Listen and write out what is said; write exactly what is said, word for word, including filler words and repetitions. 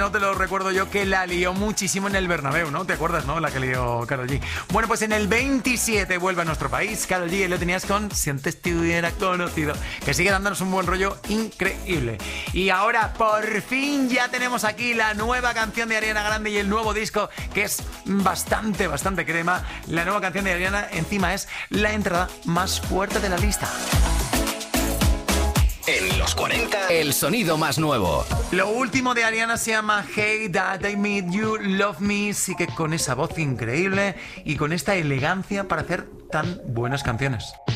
No te lo recuerdo yo, que la lió muchísimo en el Bernabéu, ¿no? ¿Te acuerdas, no? La que lió Karol G. Bueno, pues en el veintisiete vuelve a nuestro país Karol G, y lo tenías con Si antes te hubiera conocido, que sigue dándonos un buen rollo increíble. Y ahora, por fin, ya tenemos aquí la nueva canción de Ariana Grande y el nuevo disco, que es bastante, bastante crema. La nueva canción de Ariana, encima, es la entrada más fuerte de la lista. En los cuarenta, el sonido más nuevo. Lo último de Ariana se llama Hey That I Made You Love Me. Sí, que con esa voz increíble y con esta elegancia para hacer tan buenas canciones.